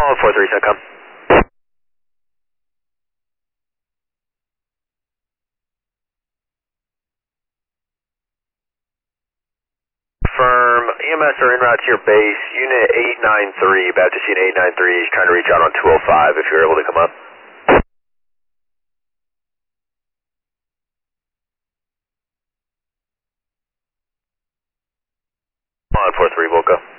On 43, come. Firm, EMS are en route to your base, unit 893, Baptist unit 893 is trying to reach out on 205 if you're able to come up. On 43, we'll go.